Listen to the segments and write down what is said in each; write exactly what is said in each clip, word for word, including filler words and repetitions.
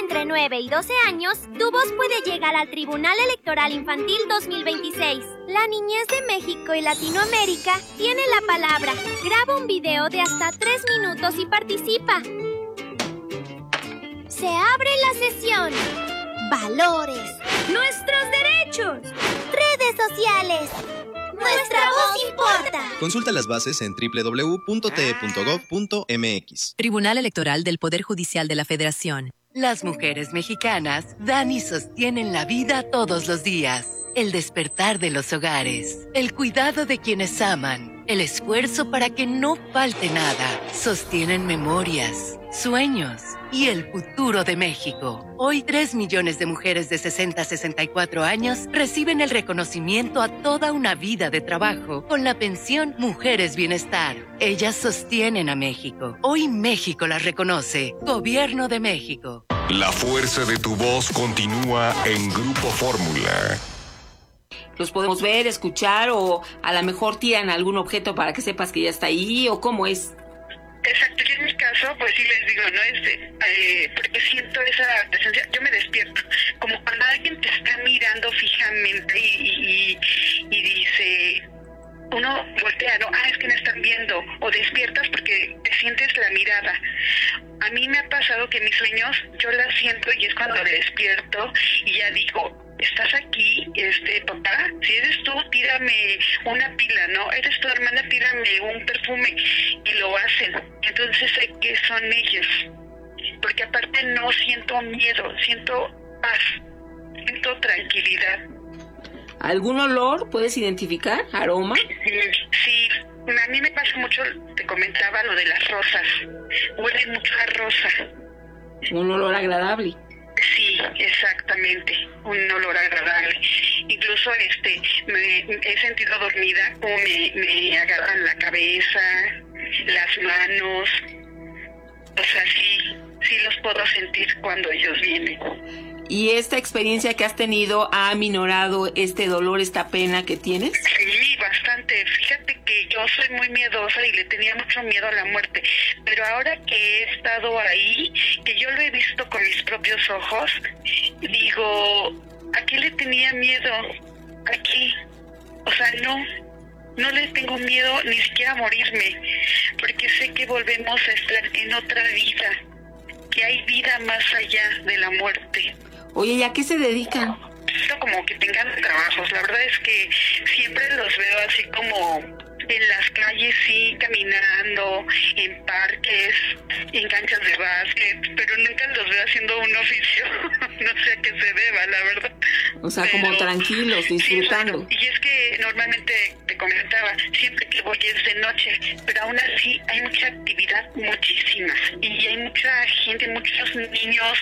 entre nueve y doce años, tu voz puede llegar al Tribunal Electoral Infantil dos mil veintiséis. La niñez de México y Latinoamérica tiene la palabra. Graba un video de hasta tres minutos y participa. Se abre la sesión. Valores. Nuestros derechos. Redes sociales. Nuestra voz importa. Consulta las bases en doble u doble u doble u punto t e punto gov punto m x. Tribunal Electoral del Poder Judicial de la Federación. Las mujeres mexicanas dan y sostienen la vida todos los días. El despertar de los hogares, el cuidado de quienes aman, el esfuerzo para que no falte nada. Sostienen memorias, sueños y el futuro de México. Hoy, tres millones de mujeres de sesenta a sesenta y cuatro años reciben el reconocimiento a toda una vida de trabajo con la pensión Mujeres Bienestar. Ellas sostienen a México. Hoy México las reconoce. Gobierno de México. La fuerza de tu voz continúa en Grupo Fórmula. Los podemos ver, escuchar o a lo mejor tiran algún objeto para que sepas que ya está ahí o cómo es. Exacto, yo en mi caso, pues sí les digo, ¿no? Este, eh, porque siento esa presencia, yo me despierto, como cuando alguien te está mirando fijamente y, y, y dice, uno voltea, ¿no? Ah, es que me están viendo, o despiertas porque te sientes la mirada. A mí me ha pasado que en mis sueños yo la siento y es cuando despierto y ya digo, ¿estás aquí, este papá? Si eres tú, tírame una pila, ¿no? Eres tu hermana, tírame un perfume. Y lo hacen. Entonces sé que son ellos. Porque aparte no siento miedo, siento paz, siento tranquilidad. ¿Algún olor puedes identificar? ¿Aroma? Sí, sí. A mí me pasa mucho, te comentaba lo de las rosas. Huele mucho a rosa. Un olor agradable. Sí, exactamente, un olor agradable. Incluso este me he sentido dormida, como me, me agarran la cabeza, las manos. O sea, sí, sí los puedo sentir cuando ellos vienen. ¿Y esta experiencia que has tenido ha aminorado este dolor, esta pena que tienes? Sí, bastante. Fíjate que yo soy muy miedosa y le tenía mucho miedo a la muerte. Pero ahora que he estado ahí, que yo lo he visto con mis propios ojos, digo, ¿a qué le tenía miedo? Aquí. O sea, no, no le tengo miedo ni siquiera a morirme, porque sé que volvemos a estar en otra vida, que hay vida más allá de la muerte. Oye, ¿y a qué se dedican? Como que tengan trabajos. La verdad es que siempre los veo así como en las calles, sí, caminando, en parques, en canchas de básquet, pero nunca los veo haciendo un oficio. No sé a qué se deba, la verdad. O sea, pero, como tranquilos, disfrutando. Sí, y es que normalmente, te comentaba, siempre que voy es de noche, pero aún así hay mucha actividad, muchísima. Y hay mucha gente, muchos niños,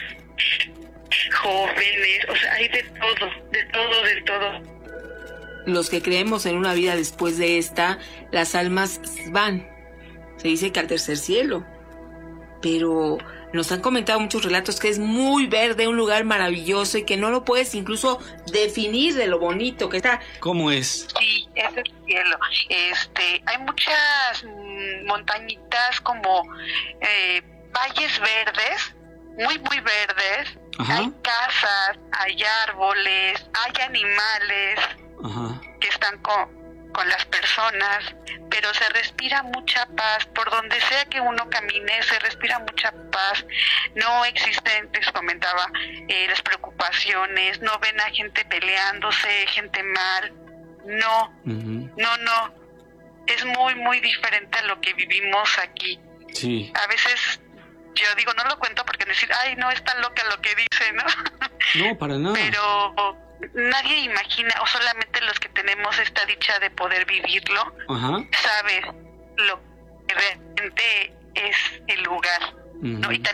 jóvenes, o sea, hay de todo, de todo, de todo. Los que creemos en una vida después de esta, las almas van. Se dice que al tercer cielo. Pero nos han comentado muchos relatos que es muy verde, un lugar maravilloso y que no lo puedes incluso definir de lo bonito que está. ¿Cómo es? Sí, es el cielo. Este, hay muchas montañitas como eh, valles verdes, muy, muy verdes. Ajá. Hay casas, hay árboles, hay animales. Ajá. Que están con, con las personas, pero se respira mucha paz. Por donde sea que uno camine, se respira mucha paz. No existen, les comentaba, eh, las preocupaciones, no ven a gente peleándose, gente mal. No, uh-huh. no, no. Es muy, muy diferente a lo que vivimos aquí. Sí. A veces yo digo, no lo cuento porque decir, ay, no, es tan loca lo que dice, ¿no? No, para nada. Pero nadie imagina, o solamente los que tenemos esta dicha de poder vivirlo, ajá, sabe lo que realmente es el lugar, uh-huh, ¿no? Y también